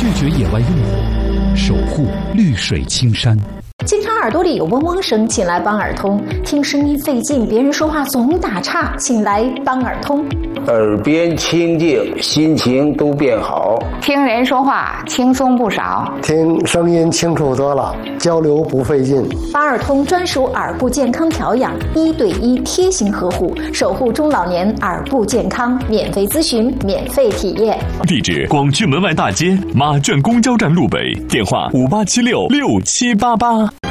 拒绝野外用火，守护绿水青山。 经常耳朵里有嗡嗡声，请来邦耳通；听声音费劲，别人说话总打岔，请来邦耳通。 耳边清静，心情都变好。 听人说话轻松不少， 听声音清楚多了，交流不费劲。 邦耳通专属耳部健康调养，1对1贴心呵护，守护中老年耳部健康，免费咨询，免费体验。 地址：广渠门外大街马圈公交站路北，电话58766788。